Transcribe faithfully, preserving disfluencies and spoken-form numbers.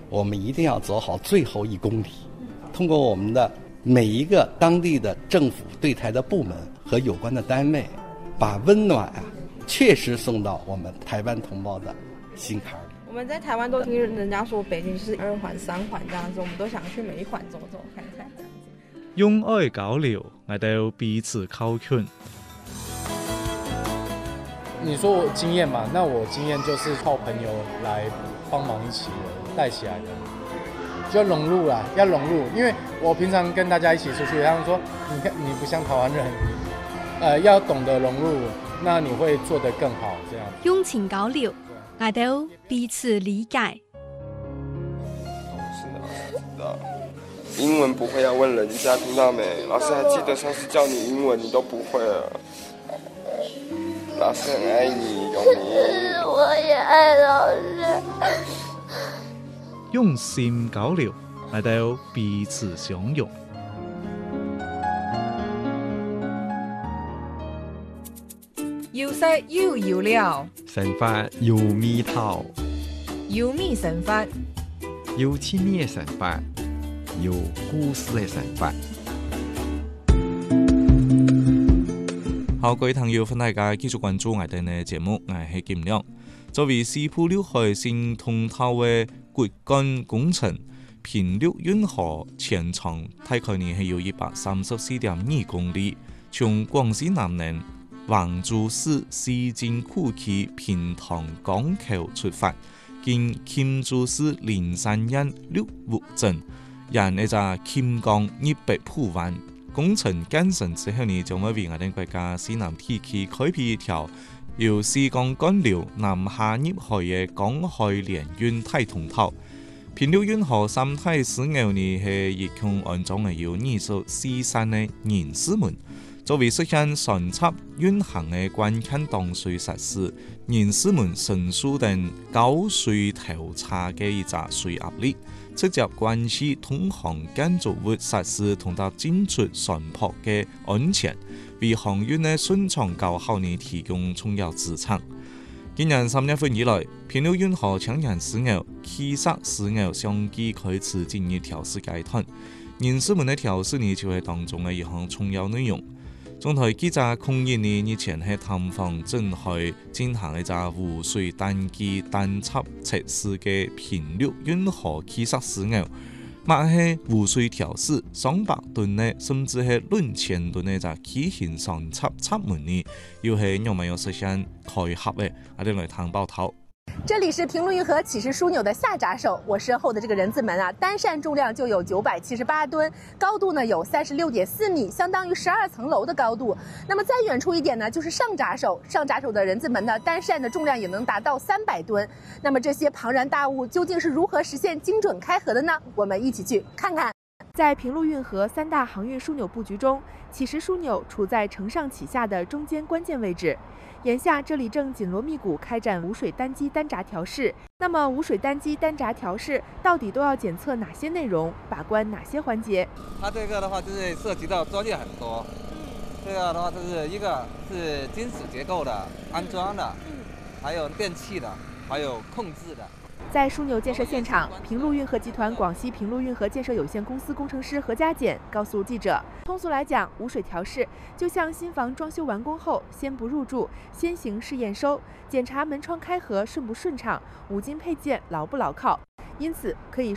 我们一定要走好最后一公里，通过我们的每一个当地的政府对台的部门和有关的单位，把温暖啊确实送到我们台湾同胞的心坎里。 我们在台湾都听人家说北京就是二环三环这样子，我们都想去每一环走走看看这样子。 用愛交流，我哋彼此靠近。 你说我经验嘛，那我经验就是靠朋友来帮忙一起带起来的，就要融入啦，要融入。因为我平常跟大家一起出去，他们说你看你不像台湾人，呃，要懂得融入，那你会做得更好。这样用情交流，我哋彼此理解。 是的，知道。英文不会要问人家，听到没？老师还记得上次教你英文，你都不会了。老师很爱你，永明。 我也爱老师。 用心交流，我哋彼此相容。 要識要要了， 神法要咪頭， 要咪神法， 要親密嘅神法，要故事嘅神法。 好，各位朋友，歡迎大家繼續關注我哋嘅節目，我係金亮。作為西部陸海新通道嘅骨幹工程，平陸運河全長大概呢係有一百三十四點二公里，從廣西南寧橫州市西進區區平塘港口出發，經黔州市靈山縣綠湖鎮，沿呢個黔江一百鋪灣。工程建成之後呢，將會為我哋國家西南地區開闢一條由西江幹流南下入海嘅港海聯運大通道。平陸運河三大使牛呢係一共安裝嘅有二十四扇嘅凝絲門，作為實現船舶運行嘅關鍵擋水設施。凝絲門承受等高水頭差嘅一個水壓力，直接關係通航建築物設施同埋進出船舶嘅安全，為航運嘅順暢較好呢提供重要支撐。今年三月份以來，平陸運河搶人使牛、汽塞使牛相繼開始進入調試階段。凝絲門嘅調試呢就係當中嘅一項重要內容。中台記者孔乙呢日前喺探訪鎮海進行一個污水單機單插測試嘅平陸運河汽塞使牛，或係污水調試上百噸呢，甚至係兩千噸呢，就機型上插插門呢，要係有冇有實現開合嘅，我哋來探報頭。 这里是平陸運河起實樞紐的下閘手，我身後的這個人字門啊，單扇重量就有九百七十八噸，高度呢有三十六點四米，相當於十二層樓的高度。那麼再遠處一點呢，就是上閘手，上閘手的人字門呢，單扇的重量也能達到三百噸。那麼這些龐然大物究竟是如何實現精準開合的呢？我們一起去看看。在平陸運河三大航運樞紐佈局中，起實樞紐處在承上啟下的中間關鍵位置。眼下這裡正緊鑼密鼓開展污水單機單閘調試。那麼污水單機單閘調試到底都要檢測哪些內容，把關哪些環節？ 它這個的話就是涉及到專業很多。這個的話就是一個是金屬結構的安裝的，還有電氣的，還有控制的。 在樞紐建設現場，平陸運河集團廣西平陸運河建設有限公司工程師何家簡告訴記者，通俗來講，污水調試就像新房裝修完工後，先不入住，先行試驗收，檢查門窗開合順不順暢，五金配件牢不牢靠。因此可以